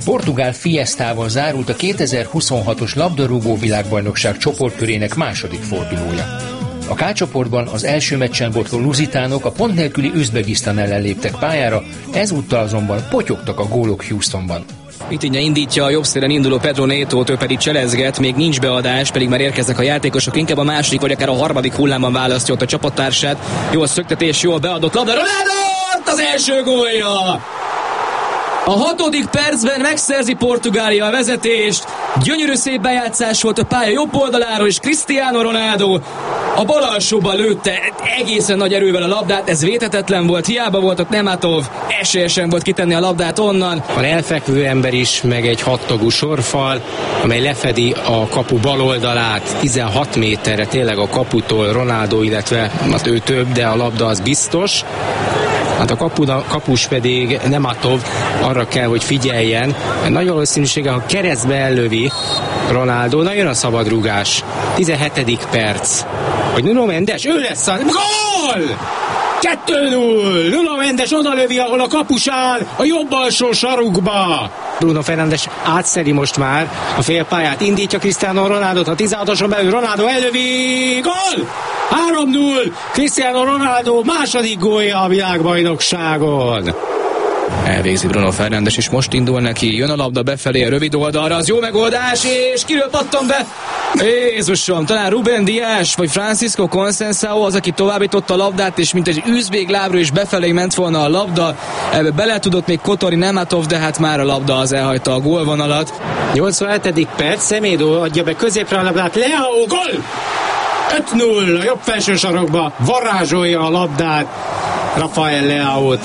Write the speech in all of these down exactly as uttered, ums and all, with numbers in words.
Portugál Fiestával zárult a kétezer-huszonhatos labdarúgó világbajnokság csoportkörének második fordulója. A K csoportban az első meccsen botló luzitánok a pont nélküli Üzbegisztán ellen léptek pályára, ezúttal azonban potyogtak a gólok Houstonban. Vitinha indítja a jobb szélen induló Pedro Netót, ő pedig cselezget, még nincs beadás, pedig már érkeznek a játékosok, inkább a második vagy akár a harmadik hullámban választja ott a csapattársát. Jó a szöktetés, jó a beadott labda, Ronaldo, az első gólja! A hatodik percben megszerzi Portugália a vezetést, gyönyörű szép bejátszás volt a pálya jobb oldaláról, és Cristiano Ronaldo a bal alsóban lőtte egészen nagy erővel a labdát, ez védhetetlen volt, hiába volt ott Nematov, esélyesen volt kitenni a labdát onnan. Van elfekvő ember is, meg egy hattagú sorfal, amely lefedi a kapu bal oldalát tizenhat méterre tényleg a kaputól. Ronaldo, illetve hát ő több, de a labda az biztos. Hát a kapuda, kapus pedig Nematov, arra kell, hogy figyeljen. Nagy valószínűsége, ha keresztbe ellövi Ronaldo, na jön a szabadrúgás. tizenhetedik perc. Hogy Nuno Mendes, ő lesz a gól! kettő null! Nuno Mendes odalövi, ahol a kapus áll, a jobb alsó sarukba. Bruno Fernandes átszeri most már a félpályát, indítja Cristiano Ronaldot, a tizenhatoson belül Ronaldo ellövi, gól! három null! Cristiano Ronaldo második gólja a világbajnokságon. Elvégzi Bruno Fernandes, és most indul neki, jön a labda befelé a rövid oldalra, az jó megoldás, és kiről pattan be? Jézusom, talán Ruben Dias, vagy Francisco Conceição az, aki továbbította a labdát, és mint egy üzbég lábról is befelé ment volna a labda, ebbe bele tudott még Kotori Nematov, de hát már a labda az elhagyta a gólvonalat. nyolcvanhetedik perc, Semedo adja be középre a labdát, Leao, gól! öt null, a jobb felső sarokba varázsolja a labdát Rafael Leao-t.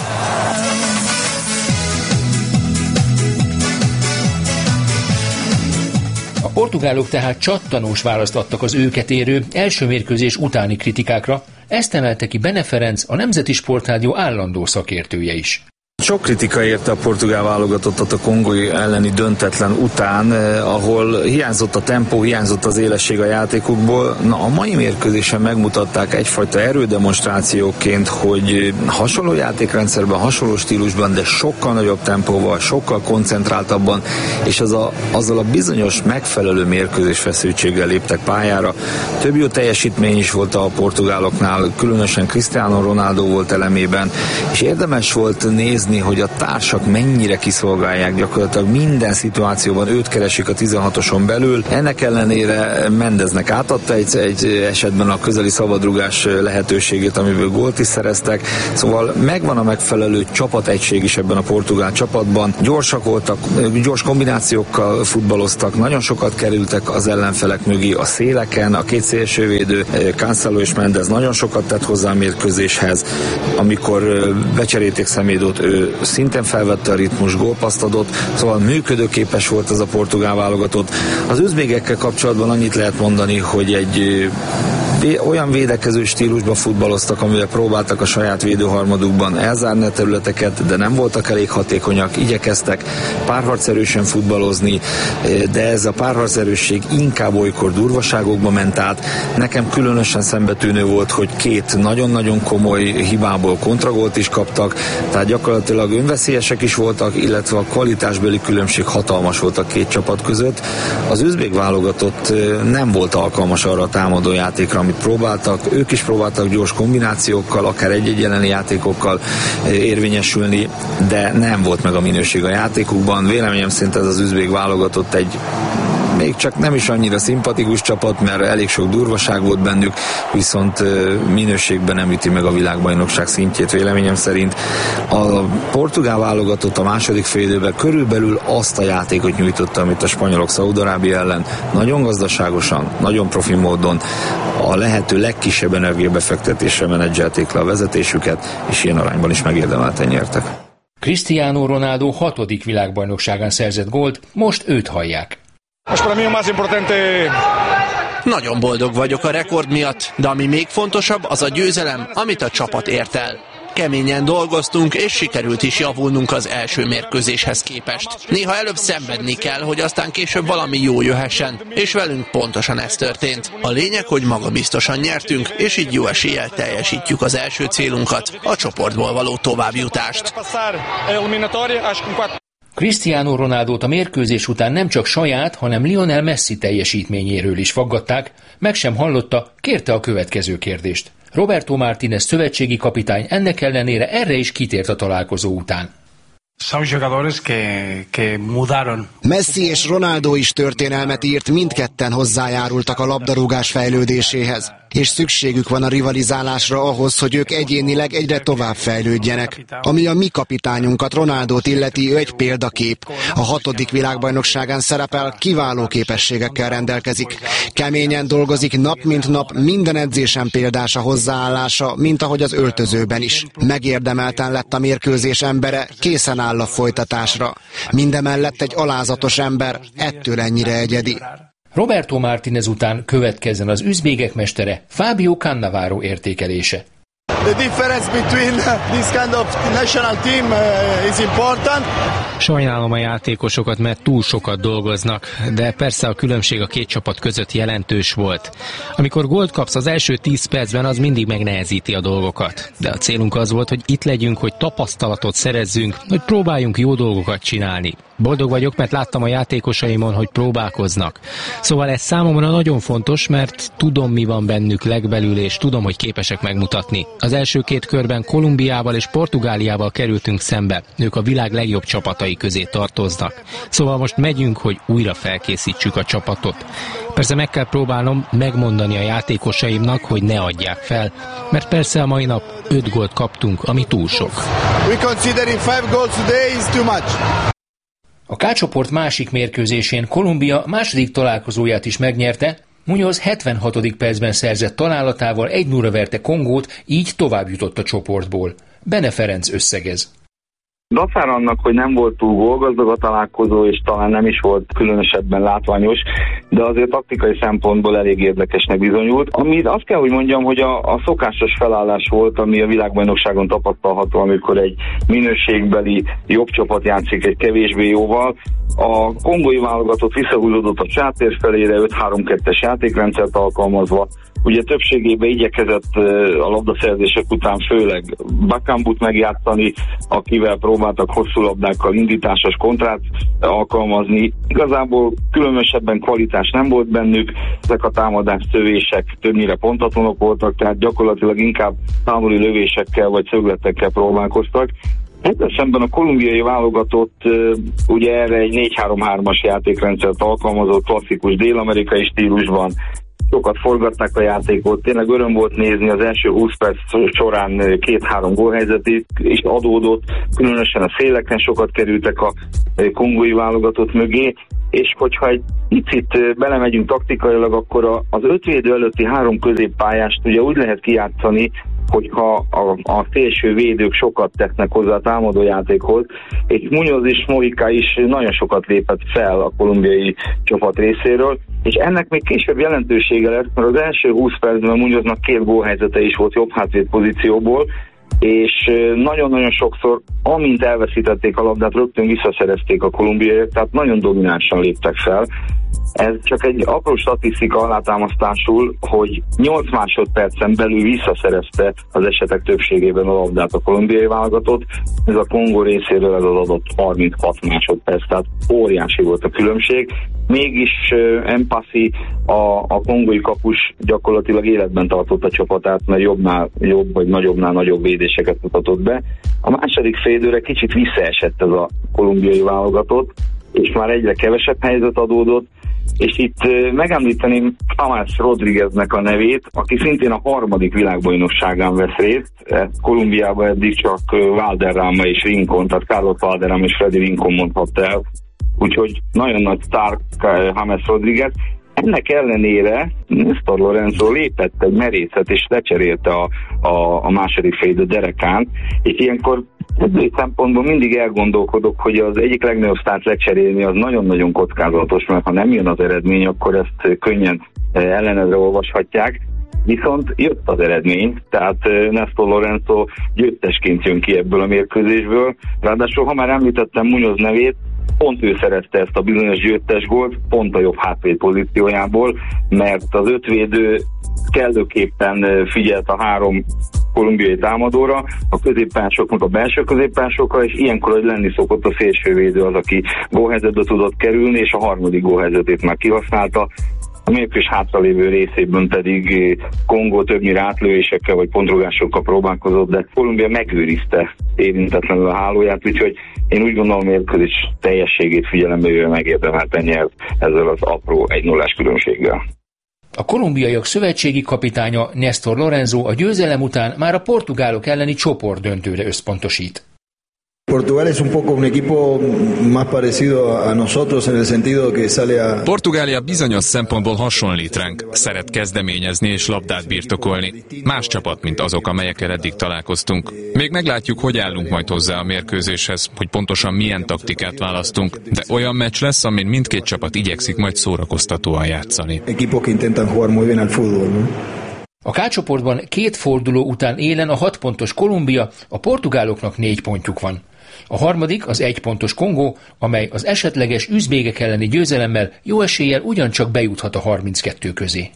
A portugálok tehát csattanós választ adtak az őket érő első mérkőzés utáni kritikákra, ezt emelte ki Bene Ferenc, a Nemzeti Sportrádió állandó szakértője is. Sok kritika érte a portugál válogatottat a kongói elleni döntetlen után, eh, ahol hiányzott a tempó, hiányzott az élesség a játékukból. Na, a mai mérkőzésen megmutatták egyfajta erődemonstrációként, hogy hasonló játékrendszerben, hasonló stílusban, de sokkal nagyobb tempóval, sokkal koncentráltabban, és az a, azzal a bizonyos megfelelő mérkőzés feszültséggel léptek pályára. Több jó teljesítmény is volt a portugáloknál, különösen Cristiano Ronaldo volt elemében, és érdemes volt nézni, hogy a társak mennyire kiszolgálják, gyakorlatilag minden szituációban őt keresik a tizenhatoson belül. Ennek ellenére Mendeznek átadta egy, egy esetben a közeli szabadrugás lehetőségét, amiből gólt is szereztek. Szóval megvan a megfelelő csapategység is ebben a portugál csapatban. Gyorsak voltak, gyors kombinációkkal futballoztak, nagyon sokat kerültek az ellenfelek mögé a széleken, a két szélsővédő, Cancelo és Mendez nagyon sokat tett hozzá a mérkőzéshez. Amikor becserélték Semedót, ő szintén felvette a ritmus, gólpaszt adott, szóval működőképes volt ez a portugál válogatott. Az üzbégekkel kapcsolatban annyit lehet mondani, hogy egy olyan védekező stílusban futballoztak, amivel próbáltak a saját védőharmadukban elzárni a területeket, de nem voltak elég hatékonyak, igyekeztek párharcerősen futballozni, de ez a párharcerősség inkább olykor durvaságokba ment át. Nekem különösen szembetűnő volt, hogy két nagyon-nagyon komoly hibából kontragólt is kaptak, tehát gyakorlatilag önveszélyesek is voltak, illetve a kvalitásbeli különbség hatalmas volt a két csapat között. Az üzbég válogatott nem volt alkalmas arra a támadó játékra, amit próbáltak. Ők is próbáltak gyors kombinációkkal, akár egy-egy elleni játékokkal érvényesülni, de nem volt meg a minőség a játékukban. Véleményem szerint ez az üzbég válogatott egy még csak nem is annyira szimpatikus csapat, mert elég sok durvaság volt bennük, viszont minőségben nem üti meg a világbajnokság szintjét véleményem szerint. A portugál válogatott a második félidőben körülbelül azt a játékot nyújtotta, amit a spanyolok Szaúd-Arábia ellen. Nagyon gazdaságosan, nagyon profi módon, a lehető legkisebb energiabefektetésre menedzselték le a vezetésüket, és ilyen arányban is megérdemelten nyertek. Cristiano Ronaldo hatodik világbajnokságán szerzett gólt, most őt hallják. Nagyon boldog vagyok a rekord miatt, de ami még fontosabb, az a győzelem, amit a csapat ért el. Keményen dolgoztunk, és sikerült is javulnunk az első mérkőzéshez képest. Néha előbb szenvedni kell, hogy aztán később valami jó jöhessen, és velünk pontosan ez történt. A lényeg, hogy magabiztosan nyertünk, és így jó eséllyel teljesítjük az első célunkat, a csoportból való továbbjutást. Cristiano Ronaldót a mérkőzés után nem csak saját, hanem Lionel Messi teljesítményéről is faggatták, meg sem hallotta, kérte a következő kérdést. Roberto Martínez szövetségi kapitány ennek ellenére erre is kitért a találkozó után. Messi és Ronaldo is történelmet írt, mindketten hozzájárultak a labdarúgás fejlődéséhez, és szükségük van a rivalizálásra ahhoz, hogy ők egyénileg egyre tovább fejlődjenek. Ami a mi kapitányunkat, Ronaldót illeti, ő egy példakép. A hatodik világbajnokságán szerepel, kiváló képességekkel rendelkezik. Keményen dolgozik nap mint nap, minden edzésen példás a hozzáállása, mint ahogy az öltözőben is. Megérdemelten lett a mérkőzés embere, készen áll a folytatásra. Mindemellett egy alázatos ember, ettől ennyire egyedi. Roberto Martínez után következzen az üzbégek mestere Fabio Cannavaro értékelése. The difference between this kind of national team is important. Sajnálom a játékosokat, mert túl sokat dolgoznak, de persze a különbség a két csapat között jelentős volt. Amikor gólt kapsz az első tíz percben, az mindig megnehezíti a dolgokat. De a célunk az volt, hogy itt legyünk, hogy tapasztalatot szerezzünk, hogy próbáljunk jó dolgokat csinálni. Boldog vagyok, mert láttam a játékosaimon, hogy próbálkoznak. Szóval ez számomra nagyon fontos, mert tudom, mi van bennük legbelül, és tudom, hogy képesek megmutatni. Az első két körben Kolumbiával és Portugáliával kerültünk szembe. Ők a világ legjobb csapatai közé tartoznak. Szóval most megyünk, hogy újra felkészítsük a csapatot. Persze meg kell próbálnom megmondani a játékosaimnak, hogy ne adják fel, mert persze a mai nap öt gólt kaptunk, ami túl sok. We considering five goals today is too much. A K-csoport másik mérkőzésén Kolumbia második találkozóját is megnyerte, Muñoz hetvenhatodik percben szerzett találatával egy nulla verte Kongót, így tovább jutott a csoportból. Bene Ferenc összegez. Dacára annak, hogy nem volt túl gólgazdag a találkozó, és talán nem is volt különösebben látványos, de azért taktikai szempontból elég érdekesnek bizonyult. Amit azt kell, hogy mondjam, hogy a, a szokásos felállás volt, ami a világbajnokságon tapasztalható, amikor egy minőségbeli jobb csapat játszik egy kevésbé jóval. A kongói válogatott visszahúzódott a sátér felére öt három kettes játékrendszert alkalmazva. Ugye többségében igyekezett a labdaszerzések után főleg Bakambut megjátszani, akivel próbáltak hosszú labdákkal indításos kontrát alkalmazni. Igazából különösebben kvalitás nem volt bennük, ezek a támadás szövések többnyire pontatlanok voltak, tehát gyakorlatilag inkább távoli lövésekkel vagy szögletekkel próbálkoztak. Ezzel szemben a kolumbiai válogatott ugye erre egy négy három hármas játékrendszert alkalmazott, klasszikus dél-amerikai stílusban. Sokat forgatták a játékot, tényleg öröm volt nézni, az első húsz perc során két-három gólhelyzet is adódott, különösen a széleken sokat kerültek a kongói válogatott mögé, és hogyha egy picit belemegyünk taktikailag, akkor az ötvédő előtti három középpályást ugye úgy lehet kijátszani, hogyha a, a szélső védők sokat tesznek hozzá a támadójátékhoz, és Muñoz és Mojica is nagyon sokat lépett fel a kolumbiai csapat részéről, és ennek még később jelentősége lesz, mert az első húsz percben Muñoznak két gólhelyzete is volt jobb hátvéd pozícióból, és nagyon-nagyon sokszor, amint elveszítették a labdát, rögtön visszaszerezték a kolumbiaiak, tehát nagyon dominánsan léptek fel. Ez csak egy apró statisztika alátámasztásul, hogy nyolc másodpercen belül visszaszerezte az esetek többségében a labdát a kolumbiai válogatott. Ez a Kongó részéről ez az adott harminchat másodperc, tehát óriási volt a különbség. Mégis uh, Mpassi, a, a kongói kapus gyakorlatilag életben tartott a csapatát, mert jobbnál jobb, vagy nagyobbnál nagyobb védéseket mutatott be. A második félidőre kicsit visszaesett ez a kolumbiai válogatott, és már egyre kevesebb helyzet adódott, és itt megemlíteném James Rodrigueznek a nevét, aki szintén a harmadik világbajnokságán vesz részt. Kolumbiában eddig csak Valderrama és Rincon, tehát Carlos Valderrama és Freddy Rincon mondhatta el, úgyhogy nagyon nagy sztár James Rodriguez. Ennek ellenére Néstor Lorenzo lépett egy merészet és lecserélte a, a, a második félidő derekán, és ilyenkor ebből szempontból mindig elgondolkodok, hogy az egyik legnagyobb sztárt lecserélni az nagyon-nagyon kockázatos, mert ha nem jön az eredmény, akkor ezt könnyen ellenedre olvashatják. Viszont jött az eredmény, tehát Néstor Lorenzo győztesként jön ki ebből a mérkőzésből. Ráadásul, ha már említettem Muñoz nevét, pont ő szerezte ezt a bizonyos győztes gólt, pont a jobb hátvéd pozíciójából, mert az ötvédő kellőképpen figyelt a három kolumbiai támadóra, a középpályásoknak a belső középpályásokra, és ilyenkor, hogy lenni szokott a szélsővédő az, aki gólhelyzetbe tudott kerülni, és a harmadik gólhelyzetét már kihasználta. A mérkőzés hátralévő részében pedig Kongó többnyire átlövésekkel vagy pontrugásokkal próbálkozott, de Kolumbia megőrizte érintetlenül a hálóját, úgyhogy én úgy gondolom, hogy a mérkőzés teljességét figyelembe véve megérdemelten nyert ezzel az apró egy nullás különbséggel. A kolumbiaiak szövetségi kapitánya Néstor Lorenzo a győzelem után már a portugálok elleni csoportdöntőre összpontosít. Portugal es un poco un equipo más parecido a nosotros en el sentido que sale a... Portugália bizonyos szempontból hasonlít ránk, szeret kezdeményezni és labdát birtokolni. Más csapat, mint azok, amelyekkel eddig találkoztunk. Még meglátjuk, hogy állunk majd hozzá a mérkőzéshez, hogy pontosan milyen taktikát választunk, de olyan meccs lesz, amin mindkét csapat igyekszik majd szórakoztatóan játszani. Equipos que intentan jugar muy bien al fútbol, ¿no? A K-csoportban két forduló után élen a hat pontos Kolumbia, a portugáloknak négy pontjuk van. A harmadik az egy pontos Kongó, amely az esetleges üzbégek elleni győzelemmel jó eséllyel ugyancsak bejuthat a harminckettő közé.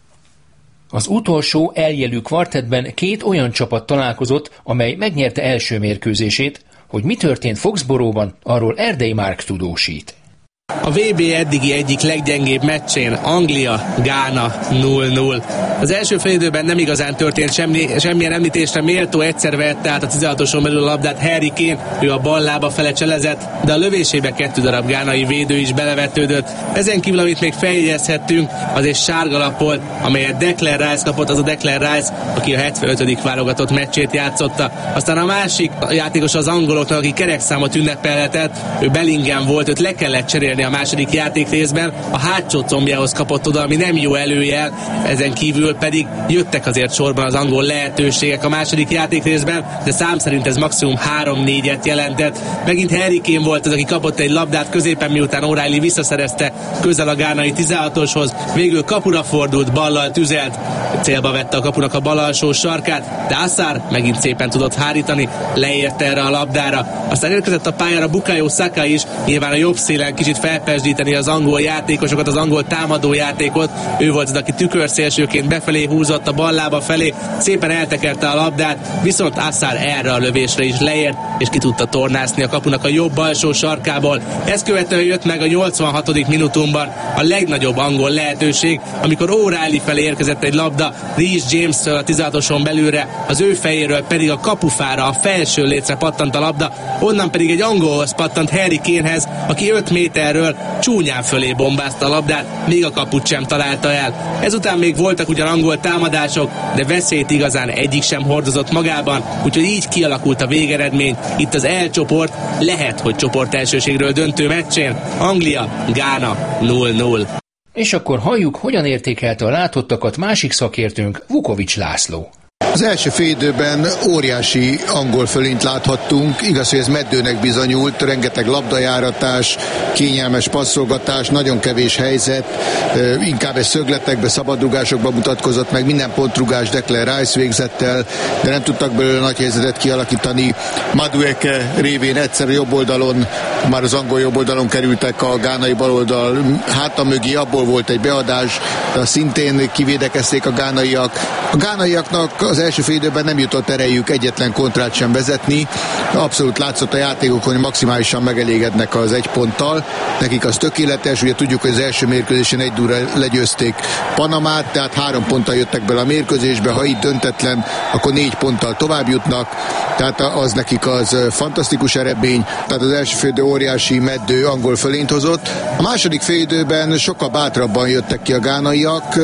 Az utolsó eljelű kvartettben két olyan csapat találkozott, amely megnyerte első mérkőzését. Hogy mi történt Foxboróban, arról Erdei Márk tudósít. A vé bé eddigi egyik leggyengébb meccsén Anglia-Gána null null. Az első félidőben nem igazán történt semmi, semmilyen említésre méltó, egyszer vette át a tizenhatoson belül a labdát Harry Kane, ő a bal lába fele cselezett, de a lövésébe kettő darab gánai védő is belevetődött. Ezen kívül, amit még feljegyezhettünk, az egy sárgalap volt, amelyet Declan Rice kapott, az a Declan Rice, aki a hetvenötödik válogatott meccsét játszotta. Aztán a másik játékos az angoloknak, aki kerekszámot ünnepelhetett, ő Bellingham volt, őt le kellett cserélni a második játék részben, a hátsó combjához kapott oda, ami nem jó előjel, ezen kívül pedig jöttek azért sorban az angol lehetőségek a második játék részben, de szám szerint ez maximum három-négyet jelentett. Megint Harry Kane volt az, aki kapott egy labdát középen, miután O'Reilly visszaszerezte közel a gánai tizenhatoshoz, végül kapura fordult, ballal tüzelt, célba vette a kapunak a bal alsó sarkát, de Assar megint szépen tudott hárítani, leérte erre a labdára. Aztán érkezett a pályára Bukayo Saka is, nyilván a jobb szélen kicsit felpesdíteni az angol játékosokat, az angol támadó játékot. Ő volt az, aki tükörszélsőként befelé húzott a ballába felé, szépen eltekerte a labdát, viszont Assar erre a lövésre is leért, és ki tudta tornászni a kapunak a jobb alsó sarkából. Ezt követően jött meg a nyolcvanhatodik minutumban a legnagyobb angol lehetőség, amikor O'Reilly felé érkezett egy labda Reece James-től a tizenhatoson belülre, az ő fejéről pedig a kapufára, a felső létre pattant a labda, onnan pedig egy angolhoz pattant Harry Kanehez, aki öt méterről csúnyán fölé bombázta a labdát, még a kaput sem találta el. Ezután még voltak ugyan angol támadások, de veszélyt igazán egyik sem hordozott magában, úgyhogy így kialakult a végeredmény. Itt az E csoport, lehet, hogy csoport elsőségről döntő meccsén Anglia-Gána null null. És akkor halljuk, hogyan értékelte a látottakat másik szakértőnk, Vukovics László. Az első félidőben óriási angol fölényt láthattunk, igaz, hogy ez meddőnek bizonyult, rengeteg labdajáratás, kényelmes passzolgatás, nagyon kevés helyzet, inkább egy szögletekbe, szabadrugásokba mutatkozott meg, minden pontrugás Declan Rice végzett el, de nem tudtak belőle nagy helyzetet kialakítani. Madueke révén egyszer jobb oldalon, már az angol jobb oldalon kerültek a gánai baloldal háta mögé, abból volt egy beadás, de szintén kivédekezték a gánaiak. A gánaiaknak az első fél időben nem jutott erejük egyetlen kontrát sem vezetni. Abszolút látszott a játékokon, hogy maximálisan megelégednek az egy ponttal. Nekik az tökéletes, ugye tudjuk, hogy az első mérkőzésen egy dúra legyőzték Panamát, tehát három ponttal jöttek bele a mérkőzésbe, ha itt döntetlen, akkor négy ponttal tovább jutnak, tehát az nekik az fantasztikus eredmény. Tehát az első fél idő óriási meddő angol fölényt hozott. A második fél időben sokkal bátrabban jöttek ki a gánaiak,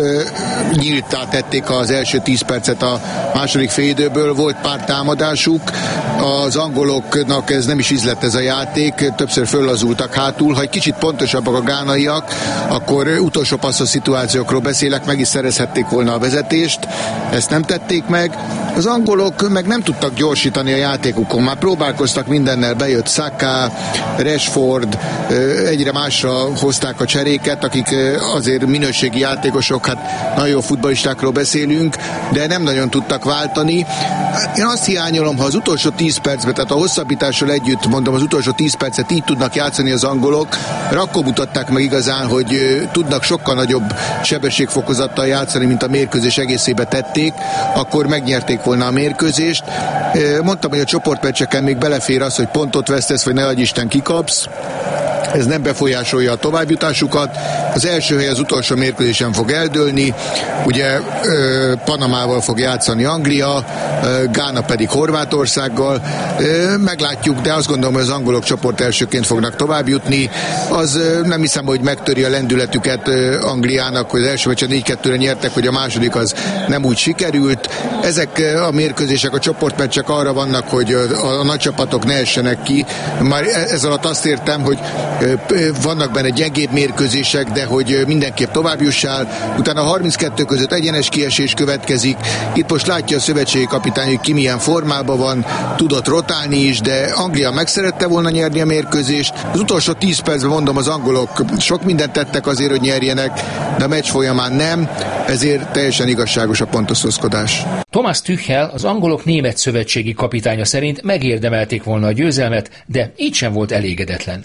nyíltá tették az első tíz percet a második félidőből, volt pár támadásuk, az angoloknak ez nem is ízlett ez a játék, többször föllazultak hátul, ha egy kicsit pontosabbak a gánaiak, akkor utolsó passzos szituációkról beszélek, meg is szerezhették volna a vezetést, ezt nem tették meg. Az angolok meg nem tudtak gyorsítani a játékukon, már próbálkoztak mindennel, bejött Saka, Rashford, egyre másra hozták a cseréket, akik azért minőségi játék játékosok, hát nagyon jó futballistákról beszélünk, de nem nagyon tudtak váltani. Én azt hiányolom, ha az utolsó tíz percben, tehát a hosszabbítással együtt, mondom, az utolsó tíz percet így tudnak játszani az angolok, akkor mutatták meg igazán, hogy tudnak sokkal nagyobb sebességfokozattal játszani, mint a mérkőzés egészébe tették, akkor megnyerték volna a mérkőzést. Mondtam, hogy a csoportmeccseken még belefér az, hogy pontot vesztesz, vagy ne adj Isten kikapsz. Ez nem befolyásolja a továbbjutásukat. Az első hely az utolsó mérkőzésen fog eldőlni. Ugye Panamával fog játszani Anglia, Gána pedig Horvátországgal. Meglátjuk, de azt gondolom, hogy az angolok csoport elsőként fognak továbbjutni. Az nem hiszem, hogy megtöri a lendületüket Angliának, hogy az első meccsen négy kettőre nyertek, hogy a második az nem úgy sikerült. Ezek a mérkőzések, a csoportmeccsek arra vannak, hogy a, a nagy csapatok ne essenek ki. Már ez alatt azt értem, hogy vannak benne gyengébb mérkőzések, de hogy mindenképp továbbjussál. Utána a harminckettő között egyenes kiesés következik. Itt most látja a szövetségi kapitány, hogy ki milyen formában van, tudott rotálni is, de Anglia meg szerette volna nyerni a mérkőzést. Az utolsó tíz percben mondom, az angolok sok mindent tettek azért, hogy nyerjenek, de a meccs folyamán nem, ezért teljesen igazságos a pontosztozkodás. Thomas Tuchel, az angolok német szövetségi kapitánya szerint megérdemelték volna a győzelmet, de így sem volt elégedetlen.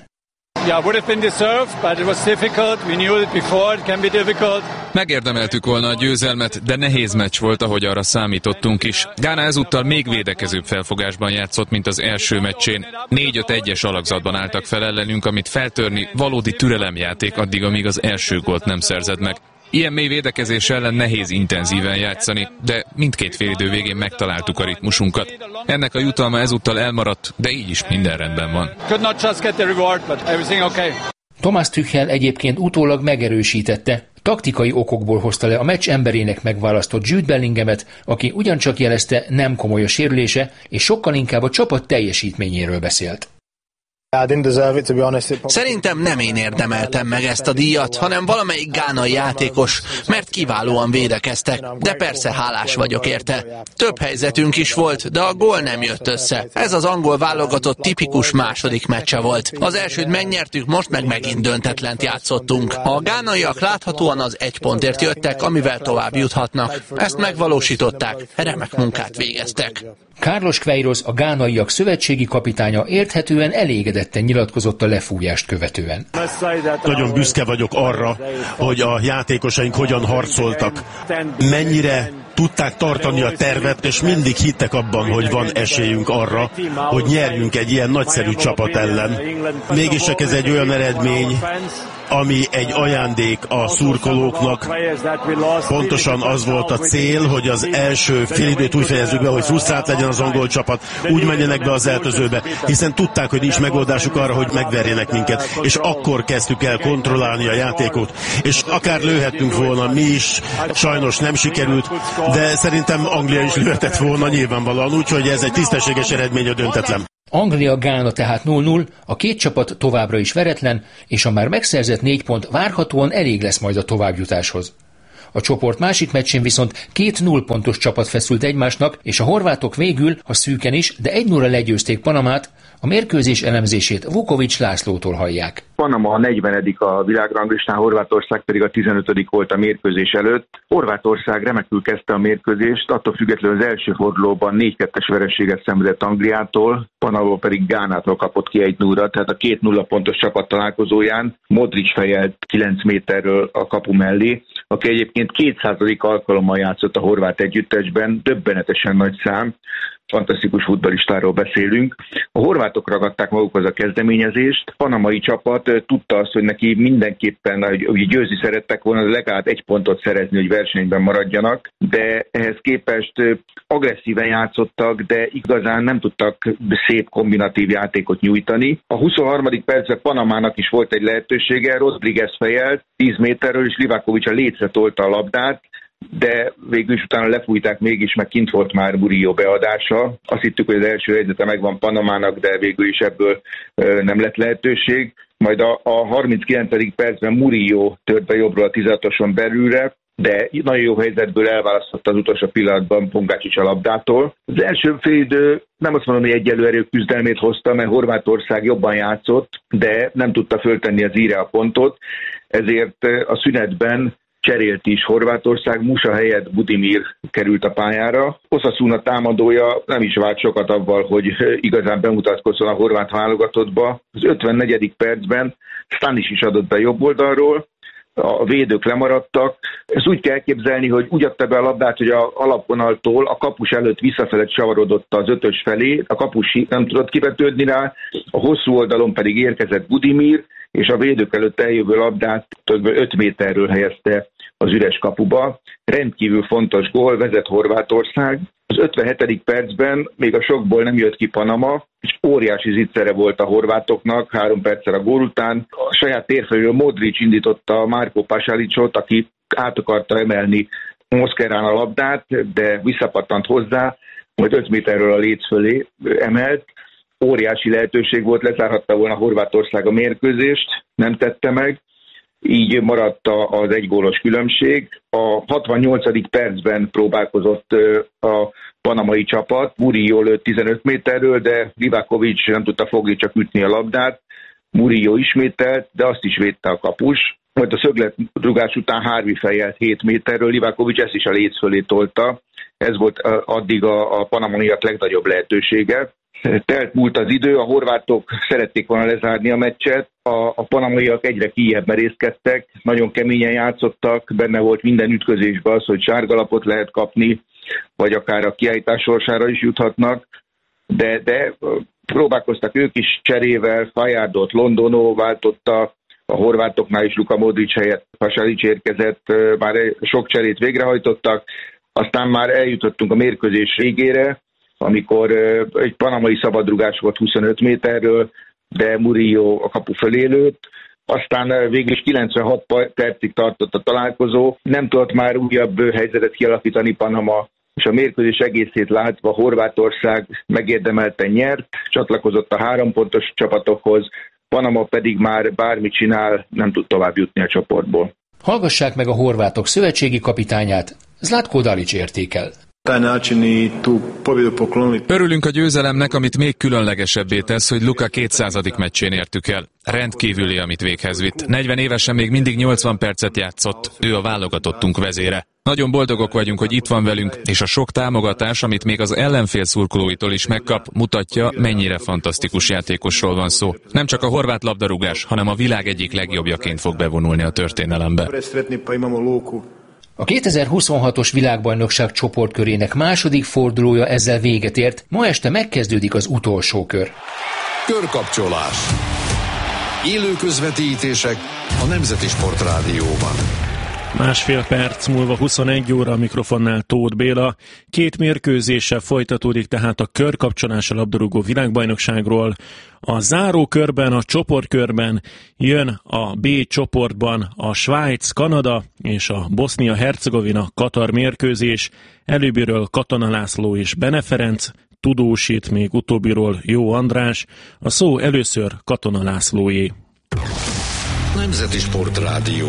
Megérdemeltük volna a győzelmet, de nehéz meccs volt, ahogy arra számítottunk is. Gána ezúttal még védekezőbb felfogásban játszott, mint az első meccsén. négy-öt egyes alakzatban álltak fel ellenünk, amit feltörni valódi türelemjáték addig, amíg az első gólt nem szerzed meg. Ilyen mély védekezés ellen nehéz intenzíven játszani, de mindkét félidő végén megtaláltuk a ritmusunkat. Ennek a jutalma ezúttal elmaradt, de így is minden rendben van. Thomas Tuchel egyébként utólag megerősítette, taktikai okokból hozta le a meccs emberének megválasztott Jude Bellinghamet, aki ugyancsak jelezte, nem komoly a sérülése, és sokkal inkább a csapat teljesítményéről beszélt. Szerintem nem én érdemeltem meg ezt a díjat, hanem valamelyik gánai játékos, mert kiválóan védekeztek, de persze hálás vagyok érte. Több helyzetünk is volt, de a gól nem jött össze. Ez az angol válogatott tipikus második meccse volt. Az elsőt megnyertük, most meg megint döntetlent játszottunk. A gánaiak láthatóan az egy pontért jöttek, amivel tovább juthatnak. Ezt megvalósították, remek munkát végeztek. Carlos Queiroz, a gánaiak szövetségi kapitánya érthetően elégedetten nyilatkozott a lefújást követően. Nagyon büszke vagyok arra, hogy a játékosaink hogyan harcoltak, mennyire tudták tartani a tervet, és mindig hittek abban, hogy van esélyünk arra, hogy nyerjünk egy ilyen nagyszerű csapat ellen. Mégis csak ez egy olyan eredmény, ami egy ajándék a szurkolóknak. Pontosan az volt a cél, hogy az első félidőt úgy fejezzük be, hogy frusztrált legyen az angol csapat, úgy menjenek be az öltözőbe, hiszen tudták, hogy nincs megoldásuk arra, hogy megverjenek minket, és akkor kezdtük el kontrollálni a játékot, és akár lőhettünk volna mi is, sajnos nem sikerült, de szerintem Anglia is lőhetett volna nyilvánvalóan, úgyhogy ez egy tisztességes eredmény a döntetlen. Anglia-Gána tehát null null, a két csapat továbbra is veretlen, és a már megszerzett négy pont várhatóan elég lesz majd a továbbjutáshoz. A csoport másik meccsén viszont két null pontos csapat feszült egymásnak, és a horvátok végül, ha szűken is, de egy nullra legyőzték Panamát. A mérkőzés elemzését Vukovics Lászlótól hallják. Panama a negyvenedik a világranglistán, Horvátország pedig a tizenötödik volt a mérkőzés előtt. Horvátország remekül kezdte a mérkőzést, attól függetlenül az első fordulóban négy kettes vereséget szenvedett Angliától, Panama pedig Gánától kapott ki egy nullra, tehát a két nulla pontos csapat találkozóján Modric fejelt kilenc méterről a kapu mellé, aki egyébként kétszázadik alkalommal játszott a horvát együttesben, döbbenetesen nagy szám. Fantasztikus futballistáról beszélünk. A horvátok ragadták magukhoz a kezdeményezést. Panamai csapat tudta azt, hogy neki mindenképpen, hogy győzni szerettek volna, legalább egy pontot szerezni, hogy versenyben maradjanak, de ehhez képest agresszíven játszottak, de igazán nem tudtak szép kombinatív játékot nyújtani. A huszonharmadik percben Panamának is volt egy lehetősége, Rodriguez fejelt tíz méterről, és Livakovic a lécre tolta a labdát, de végül is utána lefújták mégis, meg kint volt már Murillo beadása. Azt hittük, hogy az első helyzete megvan Panamának, de végül is ebből nem lett lehetőség. Majd a, a harminckilencedik percben Murillo tört be jobbról a tizenhatoson belülre, de nagyon jó helyzetből elválasztotta az utolsó pillanatban Pongácsics a labdától. Az első félidő nem azt mondom, hogy egyenlő erő küzdelmét hozta, mert Horvátország jobban játszott, de nem tudta föltenni az íre a pontot, ezért a szünetben cserélt is Horvátország, Musa helyett Budimir került a pályára. Osasuna támadója nem is vált sokat avval, hogy igazán bemutatkozzon a horvát válogatottba. Az ötvennegyedik percben Stanis is adott be jobb oldalról, a védők lemaradtak. Ezt úgy kell elképzelni, hogy úgy adta be a labdát, hogy a alapvonaltól a kapus előtt visszafelett savarodott az ötös felé, a kapus nem tudott kivetődni rá, a hosszú oldalon pedig érkezett Budimir, és a védők előtt eljövő labdát kb. öt méterről helyezte az üres kapuba. Rendkívül fontos gól, vezet Horvátország. Az ötvenhetedik percben még a sokból nem jött ki Panama, és óriási zicsere volt a horvátoknak három perccel a gól után. A saját térfelől Modric indította Marko Pasalicsot, aki át akarta emelni Mosquerán a labdát, de visszapattant hozzá, majd öt méterről a léc fölé emelt. Óriási lehetőség volt, lezárhatta volna Horvátország a mérkőzést, nem tette meg. Így maradt az egygólos különbség. A hatvannyolcadik percben próbálkozott a panamai csapat. Murillo lőtt tizenöt méterről, de Livakovic nem tudta fogni, csak ütni a labdát. Murillo ismételt, de azt is védte a kapus. Majd a szögletrugás után Harvey fejelt hét méterről, Livakovic ezt is a léc fölé tolta. Ez volt addig a, a panamaiak legnagyobb lehetősége. Telt múlt az idő, a horvátok szerették volna lezárni a meccset, a, a panamaiak egyre kijebb merészkedtek, nagyon keményen játszottak, benne volt minden ütközésben az, hogy sárgalapot lehet kapni, vagy akár a kiállítás sorsára is juthatnak, de, de próbálkoztak ők is cserével, Fajardot Londono váltotta, a horvátoknál is Luka Modric helyett Pasalic érkezett, már sok cserét végrehajtottak, aztán már eljutottunk a mérkőzés végére, amikor egy panamai szabadrugás volt huszonöt méterről, de Murillo a kapu fölé lőtt. Aztán végül is kilencvenhat percig tartott a találkozó, nem tudott már újabb helyzetet kialakítani Panama, és a mérkőzés egészét látva Horvátország megérdemelten nyert, csatlakozott a három pontos csapatokhoz, Panama pedig már bármit csinál, nem tud tovább jutni a csoportból. Hallgassák meg a horvátok szövetségi kapitányát, Zlatko Dalic értékel. Örülünk a győzelemnek, amit még különlegesebbé tesz, hogy Luka kétszázadik meccsén értük el. Rendkívüli, amit véghez vitt. negyven évesen még mindig nyolcvan percet játszott, ő a válogatottunk vezére. Nagyon boldogok vagyunk, hogy itt van velünk, és a sok támogatás, amit még az ellenfél szurkolóitól is megkap, mutatja, mennyire fantasztikus játékosról van szó. Nem csak a horvát labdarúgás, hanem a világ egyik legjobbjaként fog bevonulni a történelembe. A kétezer-huszonhatos világbajnokság csoportkörének második fordulója ezzel véget ért, ma este megkezdődik az utolsó kör. Körkapcsolás. Élő közvetítések a Nemzeti Sportrádióban. Másfél perc múlva huszonegy óra, a mikrofonnál Tóth Béla. Két mérkőzéssel folytatódik tehát a körkapcsolás a labdarúgó világbajnokságról. A záró körben, a csoportkörben jön a B csoportban a Svájc, Kanada és a Bosznia-Hercegovina Katar mérkőzés. Előbbiről Katona László és Bene Ferenc, tudósít még utóbbiról Jó András. A szó először Katona Lászlóé. Nemzeti Sportrádió.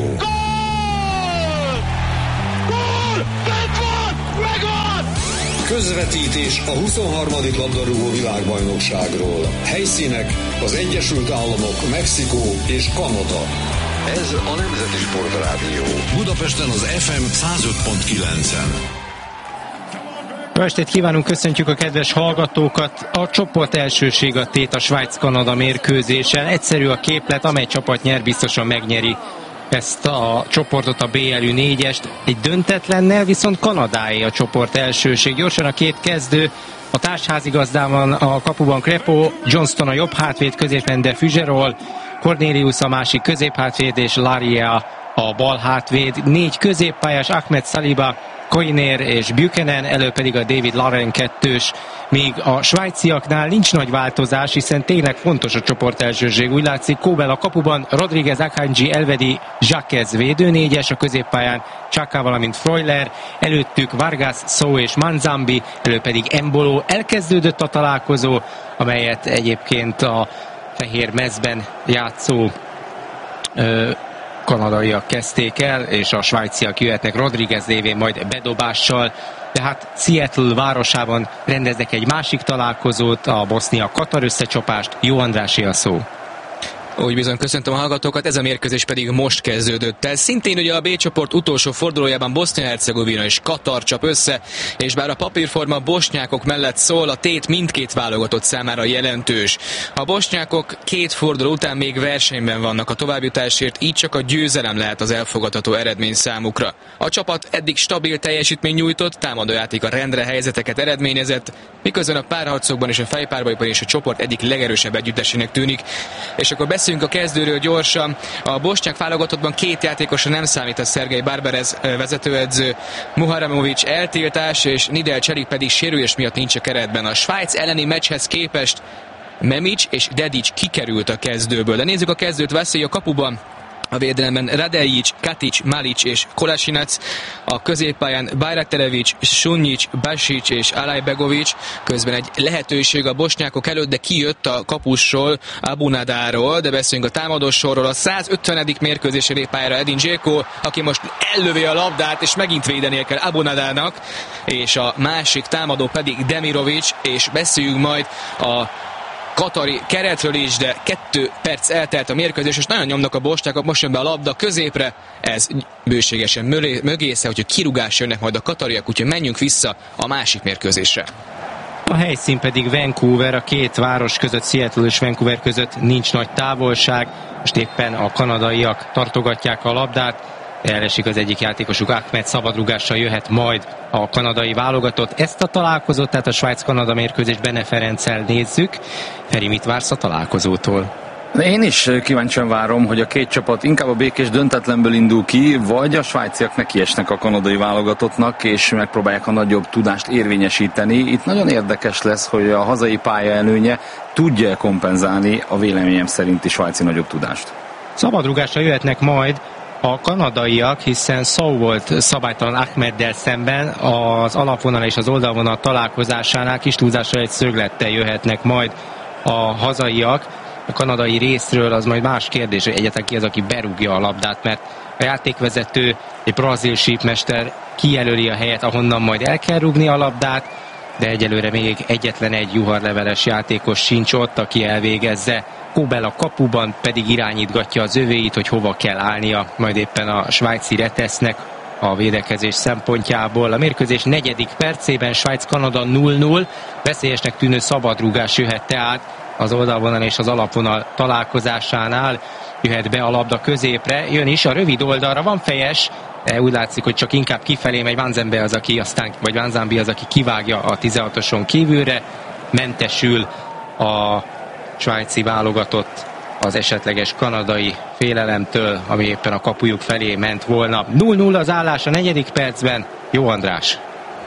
Közvetítés a huszonharmadik labdarúgó világbajnokságról. Helyszínek az Egyesült Államok, Mexikó és Kanada. Ez a Nemzeti Sportrádió. Budapesten az ef em száz öt pont kilencen. Jó estét kívánunk, köszöntjük a kedves hallgatókat. A csoport elsőség a tét a Svájc-Kanada mérkőzésen. Egyszerű a képlet, amely csapat nyer, biztosan megnyeri ezt a csoportot, a bé elő négyest. Egy döntetlennel viszont Kanadáé a csoport elsőség. Gyorsan a két kezdő, a társházigazdában a kapuban Crepo, Johnston a jobb hátvéd, középen de Füzserol, Cornelius a másik középhátvéd és Laria a bal hátvéd. Négy középpályás, Ahmed Saliba, Koiner és Buchanan, elő pedig a David Laren kettős, míg a svájciaknál nincs nagy változás, hiszen tényleg fontos a csoport elsőség. Úgy látszik, Kóbel a kapuban, Rodriguez, Akanji, Elvedi, Jacques védőnégyes, a középpályán Csaka, valamint Freuler, előttük Vargas, Szó és Manzambi, elő pedig Embolo. Elkezdődött a találkozó, amelyet egyébként a fehér mezben játszó ö, kanadaiak kezdték el, és a svájciak jöhetnek Rodriguez lévén majd bedobással. Tehát Seattle városában rendeznek egy másik találkozót, a Bosznia-Katar összecsapást. Jó Andrási a szó. Úgy bizony, köszöntöm a hallgatókat, ez a mérkőzés pedig most kezdődött el. Szintén ugye a B csoport utolsó fordulójában Bosznia-Hercegovina és Katar csap össze, és bár a papírforma bosnyákok mellett szól, a tét mindkét válogatott számára jelentős. A bosnyákok két forduló után még versenyben vannak a továbbjutásért, így csak a győzelem lehet az elfogadható eredmény számukra. A csapat eddig stabil teljesítmény nyújtott, támadójáték a rendre helyzeteket eredményezett, miközben a párharcokban és a fejpárbajban is a csoport egyik legerősebb együttesének tűnik. És akkor beszéljünk a kezdőről gyorsan. A bosnyák válogatottban két játékosra nem számít a Szergej Barbarez vezetőedző, Muharamovic eltiltás és Nidel Cselik pedig sérülés miatt nincs a keretben. A Svájc elleni meccshez képest Memic és Dedic kikerült a kezdőből. De nézzük a kezdőt, Veszély a kapuban. A védelemben Radejic, Katic, Malic és Kolasinac, a középpályán Bajraktarevic, Sunjic, Basic és Alajbegovic, közben egy lehetőség a bosnyákok előtt, de kijött a kapusról, Abunadáról, de beszélünk a támadósorról. A százötvenedik mérkőzésre lép pályára Edin Dzeko, aki most ellövi a labdát, és megint védenie kell Abunadának, és a másik támadó pedig Demirovic, és beszéljünk majd a katari keretről is, de kettő perc eltelt a mérkőzés, és nagyon nyomnak a bosnyákok, most jön be a labda középre, ez bőségesen mögésze, hogy kirúgás jönnek majd a katariak, úgyhogy menjünk vissza a másik mérkőzésre. A helyszín pedig Vancouver, a két város között, Seattle és Vancouver között nincs nagy távolság, most éppen a kanadaiak tartogatják a labdát, elesik az egyik játékosuk, Ahmed szabadrúgással jöhet majd a kanadai válogatott. Ezt a találkozót, tehát a Svájc-Kanada mérkőzést Bene Ferenccel nézzük. Feri, mit vársz a találkozótól? Én is kíváncsian várom, hogy a két csapat inkább a békés döntetlenből indul ki, vagy a svájciak nekiesnek a kanadai válogatottnak, és megpróbálják a nagyobb tudást érvényesíteni. Itt nagyon érdekes lesz, hogy a hazai pálya előnye tudja kompenzálni a véleményem szerinti svájci nagyobb tudást. Szabadrúgással jöhetnek majd a kanadaiak, hiszen szó volt szabálytalan Ahmeddel szemben, az alapvonal és az oldalvonal találkozásánál kis túlzásra egy szöglettel jöhetnek majd a hazaiak. A kanadai részről az majd más kérdés, hogy egyáltalán ki az, aki berúgja a labdát, mert a játékvezető, egy brazil sípmester kijelöli a helyet, ahonnan majd el kell rúgni a labdát, de egyelőre még egyetlen egy juharleveles játékos sincs ott, aki elvégezze. Kobel a kapuban pedig irányítgatja az övéit, hogy hova kell állnia, majd éppen a svájci retesznek a védekezés szempontjából. A mérkőzés negyedik percében Svájc-Kanada null null, veszélyesnek tűnő szabadrúgás jöhet tehát az oldalvonal és az alapvonal találkozásánál, jöhet be a labda középre, jön is a rövid oldalra, van fejes, de úgy látszik, hogy csak inkább kifelé megy. Vanzembe az, aki aztán, vagy Vanzambi az, aki kivágja a tizenhatoson kívülre, mentesül a svájci válogatott az esetleges kanadai félelemtől, ami éppen a kapujuk felé ment volna. null null az állás a negyedik percben. Jó András!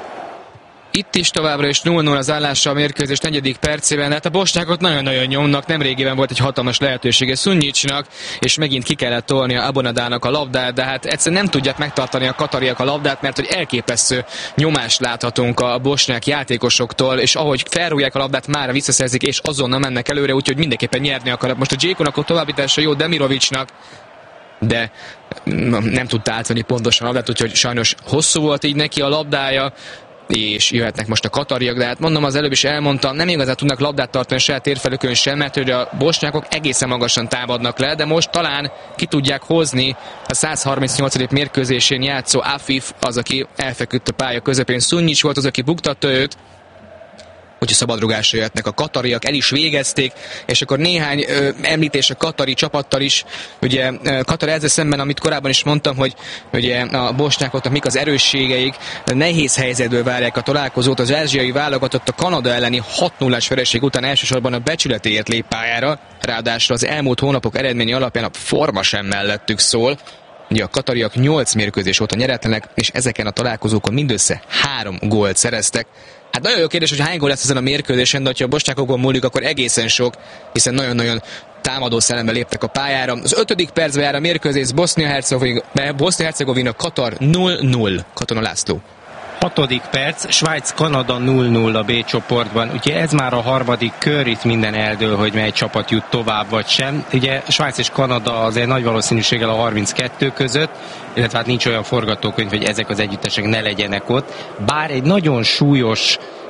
Itt is továbbra is null null az állása a mérkőzés negyedik percében, hát a bosnyákot nagyon-nagyon nyomnak, nemrégiben volt egy hatalmas lehetősége Szunyicsnak, és megint ki kellett tolni a Abonadának a labdát, de hát egyszerűen nem tudják megtartani a katariak a labdát, mert hogy elképesztő nyomást láthatunk a bosnyák játékosoktól, és ahogy felrúgják a labdát, már visszaszerzik, és azonnal mennek előre, úgyhogy mindenképpen nyerni akarnak. Most a Dzsékonak a továbbítása jó, Demirovicnak, de nem tudta átvenni pontosan a labdát, úgyhogy sajnos hosszú volt így neki a labdája, és jöhetnek most a katariak, de hát mondom, az előbb is elmondtam, nem igazán tudnak labdát tartani a saját térfelükön sem, mert hogy a bosnyákok egészen magasan támadnak le, de most talán ki tudják hozni a százharmincnyolcadik mérkőzésén játszó Afif, az, aki elfeküdt a pálya közepén. Szunyics volt az, aki buktatta őt, úgyhogy szabadrugásra jöhetnek a katariak, el is végezték, és akkor néhány ö, említés a katari csapattal is, ugye Katar ezzel szemben, amit korábban is mondtam, hogy ugye a bosnyákoknak mik az erősségeik, nehéz helyzetből várják a találkozót, az ázsiai válogatott a Kanada elleni hat nullás vereség után elsősorban a becsületéért lép pályára, ráadásul az elmúlt hónapok eredménye alapján a forma sem mellettük szól. Ugye a katariak nyolc mérkőzés óta nyeretlenek, és ezeken a találkozókon mindössze három gólt szereztek. Hát nagyon jó kérdés, hogy hány gól lesz ezen a mérkőzésen, de ha a bosnyákokon múlik, akkor egészen sok, hiszen nagyon-nagyon támadó szellembe léptek a pályára. Az ötödik percben jár a mérkőzés, Bosznia-Hercegovina, Bosznia-Hercegovina Katar null null. Katona László. Hatodik perc, Svájc-Kanada null null a B csoportban. Ugye ez már a harmadik kör, itt minden eldől, hogy mely csapat jut tovább vagy sem. Ugye Svájc és Kanada azért nagy valószínűséggel a harminckettő között, illetve hát nincs olyan forgatókönyv, hogy ezek az együttesek ne legyenek ott. Bár egy nagyon súlyos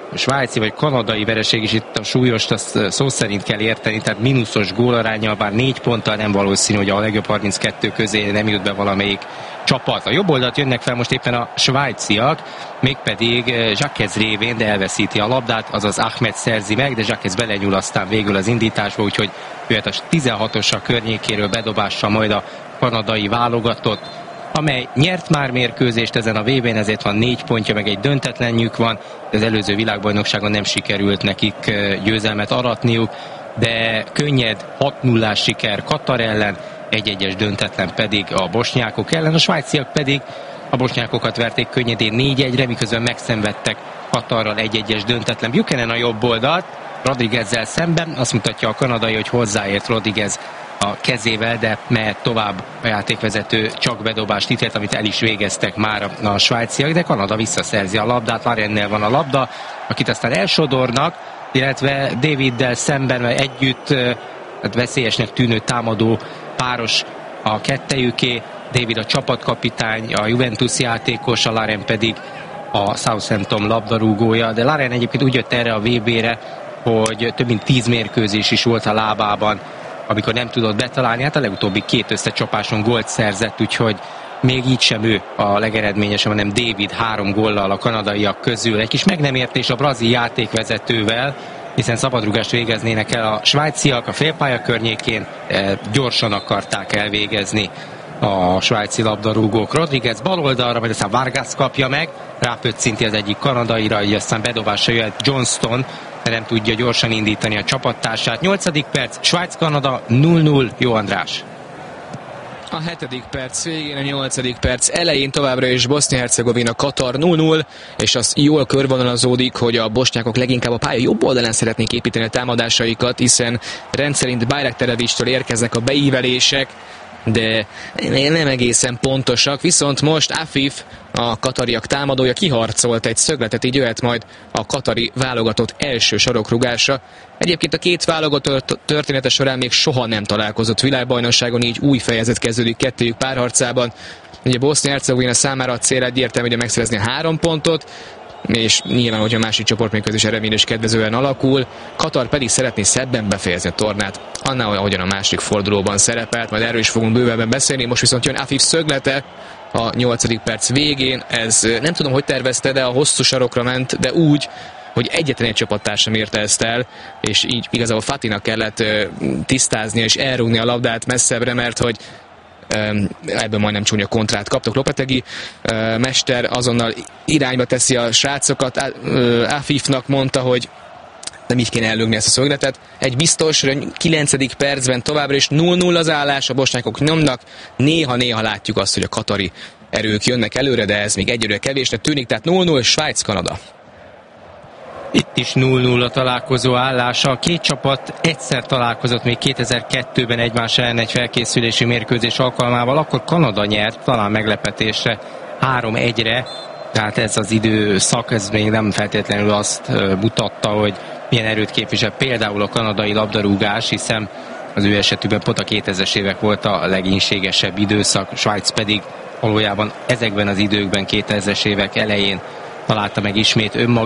svájci vagy kanadai vereség is itt a súlyos, azt szó szerint kell érteni, tehát mínuszos gólaránnyal, bár négy ponttal nem valószínű, hogy a legjobb harminckettő közé nem jut be valamelyik csapat. A jobb oldalt jönnek fel most éppen a svájciak, mégpedig Jacques révén, de elveszíti a labdát, azaz Ahmed szerzi meg, de Jacques belenyúl aztán végül az indításba, úgyhogy jöhet a tizenhatosa környékéről bedobással majd a kanadai válogatott, amely nyert már mérkőzést ezen a vé bén, ezért van négy pontja, meg egy döntetlenjük van, de az előző világbajnokságon nem sikerült nekik győzelmet aratniuk, de könnyed hat nullás siker Katar ellen, egy-egyes döntetlen pedig a bosnyákok ellen, a svájciak pedig a bosnyákokat verték könnyedén négy egyre, miközben megszenvedtek Katarral egy-egyes döntetlen. Buchanan a jobb oldalt, Rodriguezzel szemben, azt mutatja a kanadai, hogy hozzáért Rodriguez a kezével, de mehet tovább a játékvezető, csak bedobást ítélt, amit el is végeztek már a, a svájciak, de Kanada visszaszerzi a labdát, Larennel van a labda, akit aztán elsodornak, illetve Daviddel szemben együtt hát veszélyesnek tűnő támadó páros a kettejüké, David a csapatkapitány, a Juventus játékos, a Laren pedig a Southampton labdarúgója, de Laren egyébként úgy jött erre a vé bére, hogy több mint tíz mérkőzés is volt a lábában, amikor nem tudott betalálni, hát a legutóbbi két összecsapáson gólt szerzett, úgyhogy még így sem ő a legeredményesebb, hanem David három góllal a kanadaiak közül. Egy kis meg nem értés a brazil játékvezetővel, hiszen szabadrúgást végeznének el a svájciak a félpálya környékén, gyorsan akarták elvégezni a svájci labdarúgók. Rodriguez bal oldalra, majd aztán Vargas kapja meg, rápöccinti az egyik kanadaira, így aztán bedobásra jöhet Johnston, de nem tudja gyorsan indítani a csapattársát. nyolcadik perc, Svájc-Kanada null null. Jó András. A hetedik perc végén, a nyolcadik perc elején továbbra is Bosznia-Hercegovina Katar null null, és az jól körvonalazódik, hogy a bosnyákok leginkább a pálya jobb oldalán szeretnék építeni a támadásaikat, hiszen rendszerint Bayraktarevicstől érkeznek a beívelések, de nem egészen pontosak, viszont most Afif, a katariak támadója kiharcolt egy szögletet, így jöhet majd a katari válogatott első sarokrugásra. Egyébként a két válogatott története során még soha nem találkozott világbajnokságon, így új fejezet kezdődik kettőjük párharcában. Ugye Bosznia-Hercegovina számára a cél egyértelmű, hogy megszerezni a három pontot, és nyilván, hogy a másik csoportmérkőzés eredmény is kedvezően alakul. Katar pedig szeretné szebben befejezni a tornát, annál, ahogyan a másik fordulóban szerepelt, majd erről is fogunk bővebben beszélni. Most viszont jön Afif szöglete a nyolcadik perc végén. Ez nem tudom, hogy tervezte, de a hosszú sarokra ment, de úgy, hogy egyetlen egy csapattársam érte ezt el, és így igazából Fatinak kellett tisztáznia és elrúgni a labdát messzebbre, mert hogy ebből majdnem csúnya kontrát kaptak. Lopetegi mester azonnal irányba teszi a srácokat. Afifnak mondta, hogy nem így kéne ellögni ezt a szögletet. Egy biztos, hogy kilencedik percben továbbra is null null az állás, a bosnyákok nyomnak. Néha-néha látjuk azt, hogy a katari erők jönnek előre, de ez még egyelőre kevésnek tűnik, tehát null null Svájc-Kanada. Itt is null null a találkozó állása. A két csapat egyszer találkozott még kétezer-kettőben egymás ellen egy felkészülési mérkőzés alkalmával, akkor Kanada nyert, talán meglepetésre három egyre, tehát ez az időszak, ez még nem feltétlenül azt mutatta, hogy milyen erőt képvisel például a kanadai labdarúgás, hiszen az ő esetükben pont a kétezres évek volt a legínségesebb időszak, Svájc pedig valójában ezekben az időkben, kétezres évek elején találta meg ismét önmagát.